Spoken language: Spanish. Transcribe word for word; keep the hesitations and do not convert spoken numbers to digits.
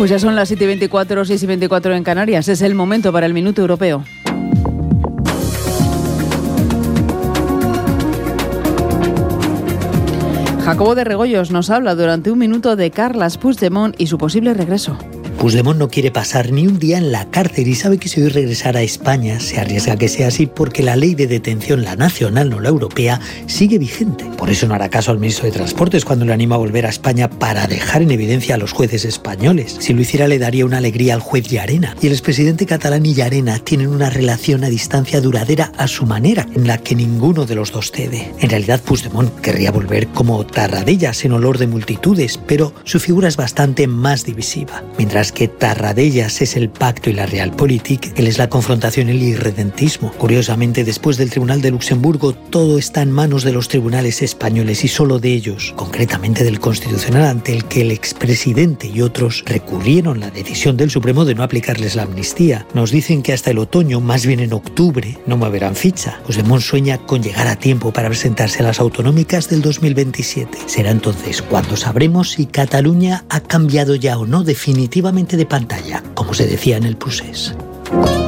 Pues ya son las siete y veinticuatro, seis y veinticuatro en Canarias. Es el momento para el Minuto Europeo. Jacobo de Regoyos nos habla durante un minuto de Carles Puigdemont y su posible regreso. Puigdemont no quiere pasar ni un día en la cárcel y sabe que si hoy regresara a España se arriesga a que sea así porque la ley de detención, la nacional, no la europea, sigue vigente. Por eso no hará caso al ministro de Transportes cuando le anima a volver a España para dejar en evidencia a los jueces españoles. Si lo hiciera le daría una alegría al juez Llarena. Y el expresidente catalán y Llarena tienen una relación a distancia duradera a su manera, en la que ninguno de los dos cede. En realidad Puigdemont querría volver como Tarradellas en olor de multitudes, pero su figura es bastante más divisiva. Mientras que Tarradellas es el pacto y la realpolitik, él es la confrontación y el irredentismo. Curiosamente, después del Tribunal de Luxemburgo, todo está en manos de los tribunales españoles y solo de ellos, concretamente del Constitucional, ante el que el expresidente y otros recurrieron la decisión del Supremo de no aplicarles la amnistía. Nos dicen que hasta el otoño, más bien en octubre, no moverán ficha. Puigdemont sueña con llegar a tiempo para presentarse a las autonómicas del dos mil veintisiete. Será entonces cuando sabremos si Cataluña ha cambiado ya o no definitivamente de pantalla, como se decía en el procés.